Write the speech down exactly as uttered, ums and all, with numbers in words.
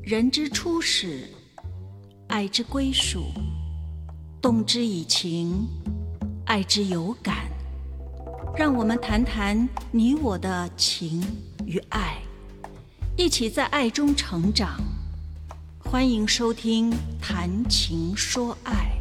人之初始，爱之归属，动之以情，爱之有感。让我们谈谈你我的情与爱，一起在爱中成长。欢迎收听《谈情说爱》。